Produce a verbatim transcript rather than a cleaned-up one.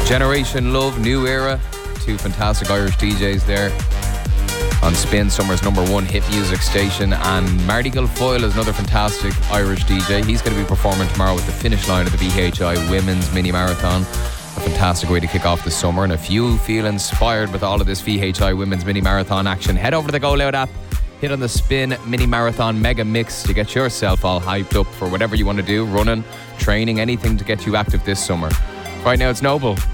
Generation Love, New Era, two fantastic Irish D Js there on Spin, Summer's number one hit music station. And Marty Guilfoyle is another fantastic Irish D J. He's going to be performing tomorrow at the finish line of the V H I Women's Mini Marathon. A fantastic way to kick off the summer. And if you feel inspired with all of this V H I Women's Mini Marathon action, head over to the Go Loud app, hit on the Spin Mini Marathon Mega Mix to get yourself all hyped up for whatever you want to do, running, training, anything to get you active this summer. Right now it's Noble